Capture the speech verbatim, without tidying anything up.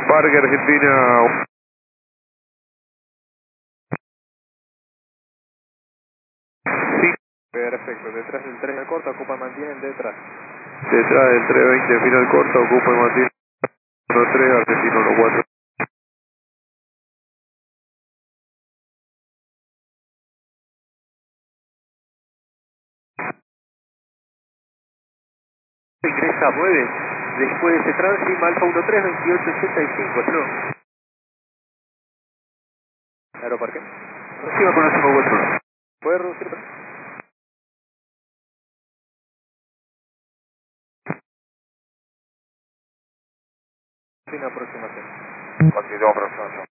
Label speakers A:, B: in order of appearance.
A: Parque Argentina. Sí.
B: Perfecto, detrás del tren al corto, ocupa, mantienen detrás.
A: Detrás del tres veinte final corto, ocupa y mantiene uno tres, Argentino uno cuatro.
B: Ingresa nueve, después de ese tránsito, Alfa uno tres, veintiocho ochenta y cinco, ¿no? Aeroparque.
A: Reciba con la cinco cuatro.
B: ¿Puede reducir? Sin aproximación.
A: Continuamos aproximación.